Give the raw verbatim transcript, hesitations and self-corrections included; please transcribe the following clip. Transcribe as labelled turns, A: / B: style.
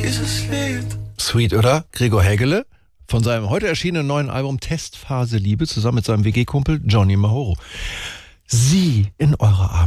A: dieses Lied.
B: Sweet, oder? Gregor Hägele von seinem heute erschienenen neuen Album Testphase Liebe zusammen mit seinem W G-Kumpel Johnny Mahoro. Sie in eurer Abend.